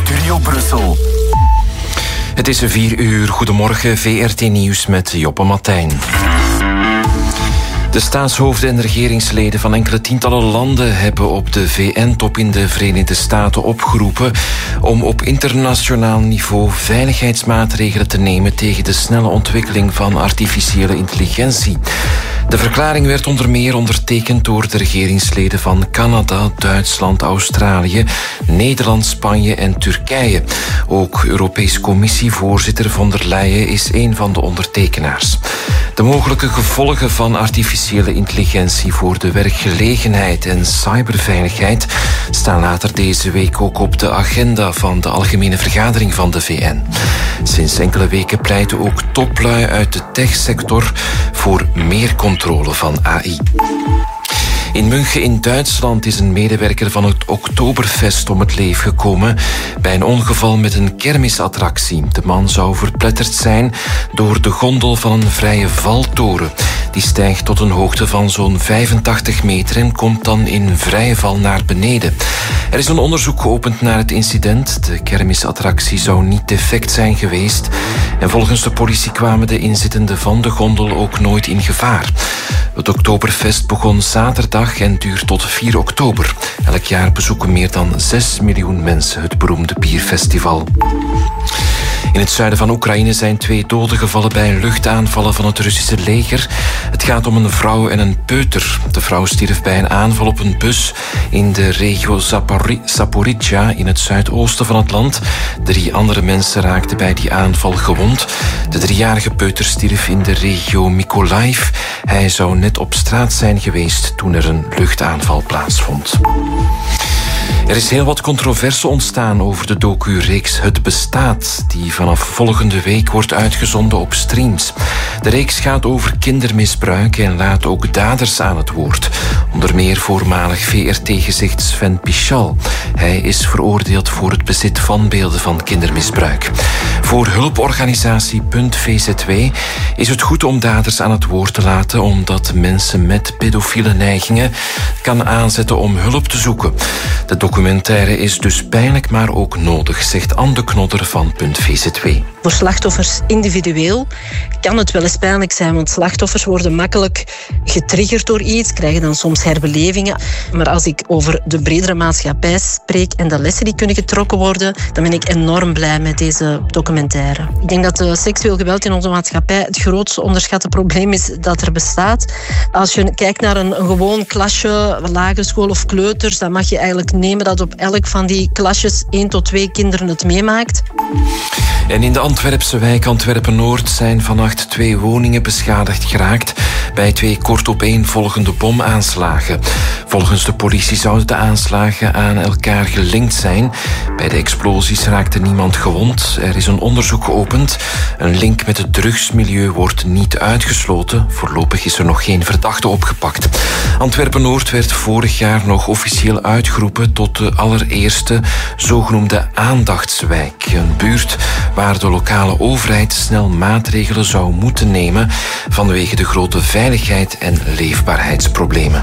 Studio Brussel. Het is 4:00. Goedemorgen, VRT Nieuws met Joppe Martijn. De staatshoofden en regeringsleden van enkele tientallen landen hebben op de VN-top in de Verenigde Staten opgeroepen om op internationaal niveau veiligheidsmaatregelen te nemen tegen de snelle ontwikkeling van artificiële intelligentie. De verklaring werd onder meer ondertekend door de regeringsleden van Canada, Duitsland, Australië, Nederland, Spanje en Turkije. Ook Europese Commissievoorzitter von der Leyen is een van de ondertekenaars. De mogelijke gevolgen van artificiële intelligentie voor de werkgelegenheid en cyberveiligheid staan later deze week ook op de agenda van de Algemene Vergadering van de VN. Sinds enkele weken pleiten ook toplui uit de techsector voor meer controle van AI. In München in Duitsland is een medewerker van het Oktoberfest om het leven gekomen bij een ongeval met een kermisattractie. De man zou verpletterd zijn door de gondel van een vrije valtoren. Die stijgt tot een hoogte van zo'n 85 meter en komt dan in vrije val naar beneden. Er is een onderzoek geopend naar het incident. De kermisattractie zou niet defect zijn geweest. En volgens de politie kwamen de inzittenden van de gondel ook nooit in gevaar. Het Oktoberfest begon zaterdag en duurt tot 4 oktober. Elk jaar bezoeken meer dan 6 miljoen mensen het beroemde bierfestival. In het zuiden van Oekraïne zijn 2 doden gevallen bij luchtaanvallen van het Russische leger. Het gaat om een vrouw en een peuter. De vrouw stierf bij een aanval op een bus in de regio Zaporizhzhia in het zuidoosten van het land. 3 andere mensen raakten bij die aanval gewond. De 3-jarige peuter stierf in de regio Mykolaiv. Hij zou net op straat zijn geweest toen er een luchtaanval plaatsvond. Er is heel wat controverse ontstaan over de docu-reeks Het Bestaat, die vanaf volgende week wordt uitgezonden op streams. De reeks gaat over kindermisbruik en laat ook daders aan het woord. Onder meer voormalig VRT-gezicht Sven Pichal. Hij is veroordeeld voor het bezit van beelden van kindermisbruik. Voor hulporganisatie .VZW is het goed om daders aan het woord te laten, omdat mensen met pedofiele neigingen kan aanzetten om hulp te zoeken. De documentaire is dus pijnlijk, maar ook nodig, zegt Anne de Knodder van .VZW. Voor slachtoffers individueel kan het wel eens pijnlijk zijn, want slachtoffers worden makkelijk getriggerd door iets, krijgen dan soms herbelevingen. Maar als ik over de bredere maatschappij spreek en de lessen die kunnen getrokken worden, dan ben ik enorm blij met deze documentaire. Ik denk dat seksueel geweld in onze maatschappij het grootste onderschatte probleem is dat er bestaat. Als je kijkt naar een gewoon klasje, lagere school of kleuters, dan mag je eigenlijk nemen dat op elk van die klasjes 1 tot 2 kinderen het meemaakt. En in de Antwerpse wijk Antwerpen-Noord zijn vannacht 2 woningen beschadigd geraakt bij 2 kortopeenvolgende bomaanslagen. Volgens de politie zouden de aanslagen aan elkaar gelinkt zijn. Bij de explosies raakte niemand gewond. Er is een onderzoek geopend. Een link met het drugsmilieu wordt niet uitgesloten. Voorlopig is er nog geen verdachte opgepakt. Antwerpen-Noord werd vorig jaar nog officieel uitgeroepen tot de allereerste zogenoemde aandachtswijk. Een buurt waar de lokale overheid snel maatregelen zou moeten nemen vanwege de grote veiligheid en leefbaarheidsproblemen.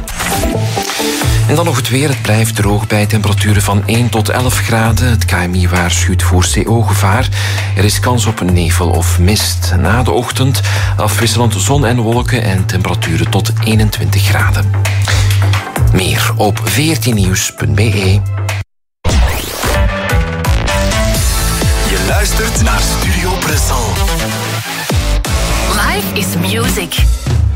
En dan nog het weer. Het blijft droog bij temperaturen van 1 tot 11 graden. Het KMI waarschuwt voor CO-gevaar. Er is kans op nevel of mist. Na de ochtend afwisselend zon en wolken en temperaturen tot 21 graden. Meer op vrtnieuws.be. Je luistert naar Studio Brussel. Life is music.